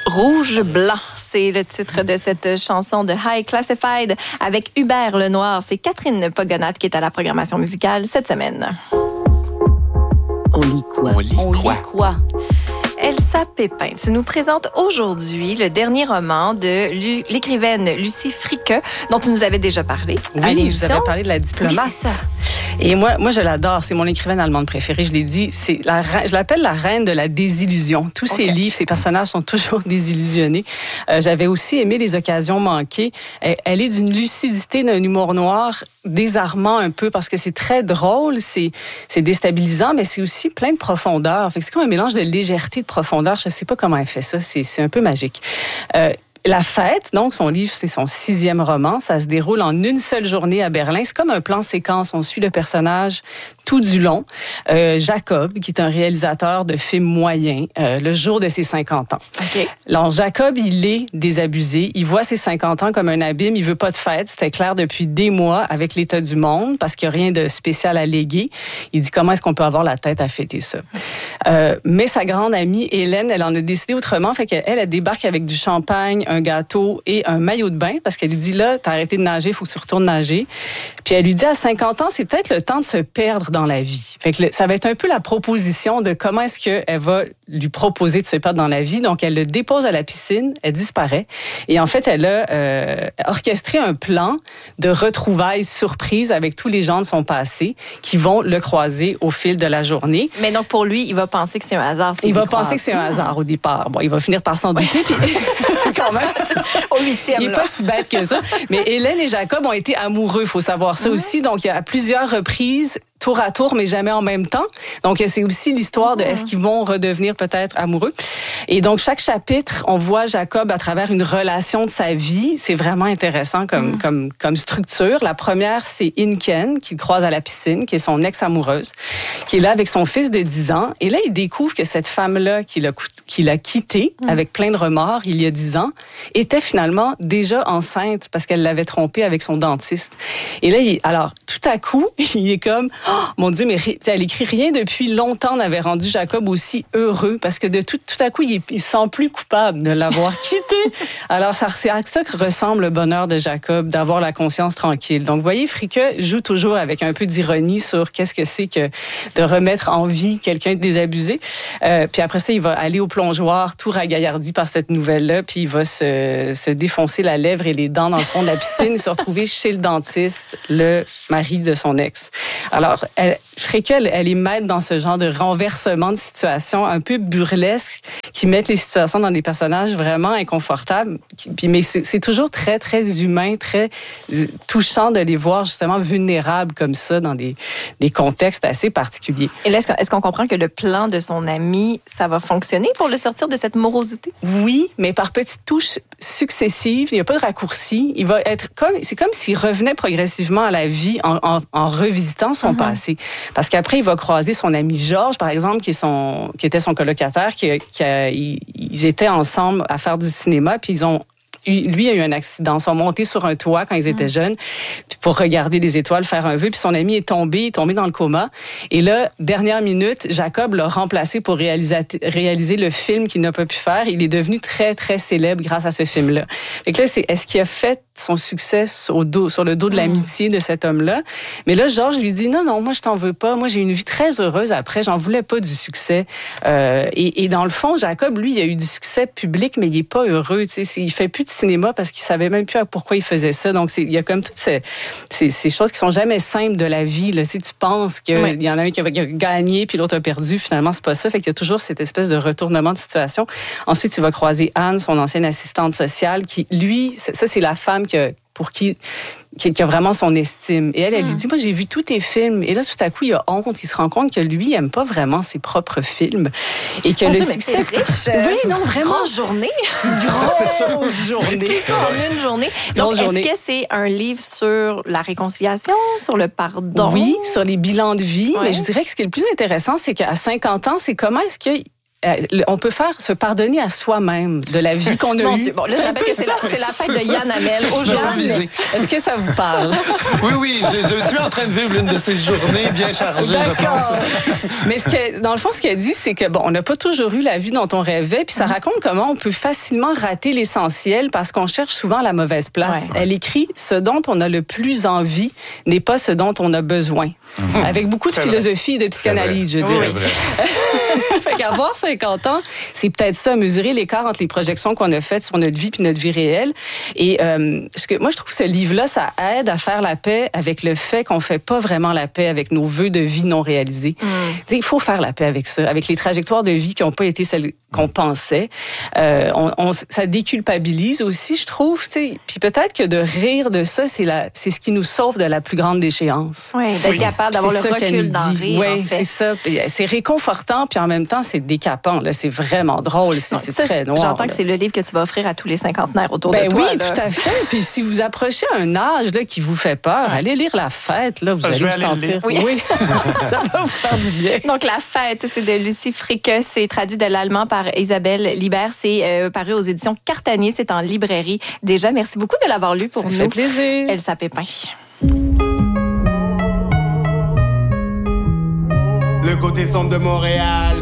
Rouge Blanc, c'est le titre de cette chanson de High Classified avec Hubert Lenoir. C'est Catherine Pogonat qui est à la programmation musicale cette semaine. On lit quoi? On lit quoi? Elsa Pépin, tu nous présentes aujourd'hui le dernier roman de l'écrivaine Lucie Friqueux, dont tu nous avais déjà parlé. Oui, je vous avais parlé de La diplomate. Oui, c'est ça. Et moi, je l'adore. C'est mon écrivaine allemande préférée. Je l'ai dit. Je l'appelle la reine de la désillusion. Tous ses livres, ses personnages sont toujours désillusionnés. J'avais aussi aimé Les occasions manquées. Elle est d'une lucidité, d'un humour noir désarmant un peu parce que c'est très drôle, c'est déstabilisant, mais c'est aussi plein de profondeur. Fait que c'est comme un mélange de légèreté et de profondeur. Je ne sais pas comment elle fait ça. C'est un peu magique. La fête, donc son livre, c'est son 6e roman. Ça se déroule en une seule journée à Berlin. C'est comme un plan séquence. On suit le personnage tout du long. Jacob, qui est un réalisateur de films moyens, le jour de ses 50 ans. Okay. Alors, Jacob, il est désabusé. Il voit ses 50 ans comme un abîme. Il veut pas de fête. C'était clair depuis des mois avec l'état du monde parce qu'il n'y a rien de spécial à léguer. Il dit comment est-ce qu'on peut avoir la tête à fêter ça? Mais sa grande amie, Hélène, elle en a décidé autrement. Fait qu'elle, elle débarque avec du champagne, un gâteau et un maillot de bain parce qu'elle lui dit là, t'as arrêté de nager, il faut que tu retournes nager. Puis elle lui dit à 50 ans, c'est peut-être le temps de se perdre dans la vie. Fait que ça va être un peu la proposition de comment est-ce qu'elle va lui proposer de se perdre dans la vie. Donc elle le dépose à la piscine, elle disparaît et en fait elle a orchestré un plan de retrouvailles surprises avec tous les gens de son passé qui vont le croiser au fil de la journée. Mais donc pour lui, il va penser que c'est un hasard. Il va penser que c'est un hasard au départ. Bon, il va finir par s'en douter. Puis quand même. Au 8e. Il n'est pas si bête que ça. Mais Hélène et Jacob ont été amoureux, il faut savoir ça aussi. Donc, il y a à plusieurs reprises, tour à tour, mais jamais en même temps. Donc, c'est aussi l'histoire de est-ce qu'ils vont redevenir peut-être amoureux. Et donc, chaque chapitre, on voit Jacob à travers une relation de sa vie. C'est vraiment intéressant comme structure. La première, c'est Inken, qu'il croise à la piscine, qui est son ex-amoureuse, qui est là avec son fils de 10 ans. Et là, il découvre que cette femme-là qu'il a quittée avec plein de remords il y a 10 ans, était finalement déjà enceinte parce qu'elle l'avait trompé avec son dentiste. Et là, alors, tout à coup, il est comme, oh, mon Dieu, mais elle écrit rien depuis longtemps n'avait rendu Jacob aussi heureux parce que de tout à coup, il se sent plus coupable de l'avoir quitté. Alors, c'est à ça que ressemble le bonheur de Jacob, d'avoir la conscience tranquille. Donc, vous voyez, Friqueux joue toujours avec un peu d'ironie sur qu'est-ce que c'est que de remettre en vie quelqu'un de désabusé. Puis après ça, il va aller au plongeoir, tout ragaillardi par cette nouvelle-là, puis il va se défoncer la lèvre et les dents dans le fond de la piscine et se retrouver chez le dentiste, le mari de son ex. Alors, Friqueux, elle est maître dans ce genre de renversement de situation un peu burlesque qui mettent les situations dans des personnages vraiment inconfortables. Mais c'est toujours très, très humain, très touchant de les voir justement vulnérables comme ça dans des contextes assez particuliers. Et là, est-ce qu'on comprend que le plan de son ami, ça va fonctionner pour le sortir de cette morosité? Oui, mais par petites touches successives, il n'y a pas de raccourci. Il va être c'est comme s'il revenait progressivement à la vie en revisitant son passé. Parce qu'après, il va croiser son ami Georges, par exemple, qui était son colocataire, ils étaient ensemble à faire du cinéma, puis lui a eu un accident. Ils sont montés sur un toit quand ils étaient jeunes pour regarder les étoiles, faire un vœu. Puis son ami est tombé dans le coma. Et là, dernière minute, Jacob l'a remplacé pour réaliser le film qu'il n'a pas pu faire. Il est devenu très, très célèbre grâce à ce film-là. Fait que là, est-ce qu'il a fait son succès sur le dos de l'amitié de cet homme-là? Mais là, Georges lui dit, non, moi, je t'en veux pas. Moi, j'ai eu une vie très heureuse après. J'en voulais pas du succès. Et dans le fond, Jacob, lui, il a eu du succès public, mais il est pas heureux. Tu sais, il fait plus de cinéma parce qu'il savait même plus pourquoi il faisait ça. Donc, il y a comme toutes ces choses qui sont jamais simples de la vie. Là. Si tu penses qu'il y en a un qui a gagné puis l'autre a perdu, finalement, c'est pas ça. Fait qu'il y a toujours cette espèce de retournement de situation. Ensuite, tu vas croiser Anne, son ancienne assistante sociale, qui, lui, ça, c'est la femme pour qui a vraiment son estime. Et elle lui dit, moi, j'ai vu tous tes films. Et là, tout à coup, il a honte. Il se rend compte que lui, il aime pas vraiment ses propres films. Et que succès... Mais c'est riche. Oui, non, vraiment. Grosse journée. C'est une grosse journée. Tout ça en une journée. Donc, est-ce que c'est un livre sur la réconciliation, sur le pardon? Oui, sur les bilans de vie. Ouais. Mais je dirais que ce qui est le plus intéressant, c'est qu'à 50 ans, c'est comment est-ce que on peut se pardonner à soi-même de la vie qu'on a eue. Mon Dieu. Bon, là, je rappelle que c'est la fête de Yann Hamel aujourd'hui. Est-ce que ça vous parle? Oui, je suis en train de vivre l'une de ces journées bien chargées, je pense. Mais dans le fond, ce qu'elle dit, c'est que on n'a pas toujours eu la vie dont on rêvait, puis ça raconte comment on peut facilement rater l'essentiel parce qu'on cherche souvent la mauvaise place. Ouais. Elle écrit « Ce dont on a le plus envie n'est pas ce dont on a besoin ». Avec beaucoup de philosophie et de psychanalyse, je dirais. Fait qu'avoir 50 ans, c'est peut-être ça, mesurer l'écart entre les projections qu'on a faites sur notre vie puis notre vie réelle. Et moi, je trouve que ce livre-là, ça aide à faire la paix avec le fait qu'on fait pas vraiment la paix avec nos vœux de vie non réalisés. Il faut faire la paix avec ça, avec les trajectoires de vie qui n'ont pas été celles qu'on pensait. Ça déculpabilise aussi, je trouve. Puis peut-être que de rire de ça, c'est ce qui nous sauve de la plus grande déchéance. Oui, d'être capable d'avoir le recul d'en rire. Oui, en fait. C'est ça. C'est réconfortant, puis en même temps, c'est décapant. Là. C'est vraiment drôle. C'est très noir. J'entends que c'est le livre que tu vas offrir à tous les cinquantenaires autour de toi. Oui, tout à fait. Puis si vous approchez un âge là, qui vous fait peur, allez lire La Fête. Là, vous allez vous sentir. Oui. Ça va vous faire du bien. Donc, La Fête, c'est de Lucie Fricke. C'est traduit de l'allemand par Isabelle Libert. C'est paru aux éditions Cartanier. C'est en librairie. Déjà, merci beaucoup de l'avoir lu pour nous. Ça fait plaisir. Elsa Pépin. Le côté sombre de Montréal,